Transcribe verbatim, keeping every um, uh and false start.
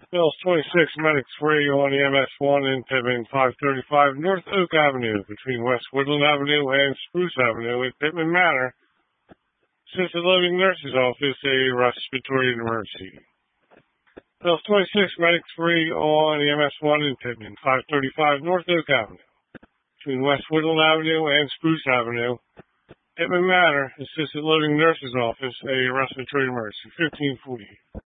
Bills twenty-six, Medic three on E M S one in Pittman, five thirty-five North Oak Avenue, between West Woodland Avenue and Spruce Avenue in Pittman Manor. Assisted Living Nurse's Office, a respiratory emergency. Bills twenty-six, Medic three on E M S one in Pittman, five thirty-five North Oak Avenue, between West Woodland Avenue and Spruce Avenue, Pittman Manor. Assisted Living Nurse's Office, a respiratory emergency, fifteen forty.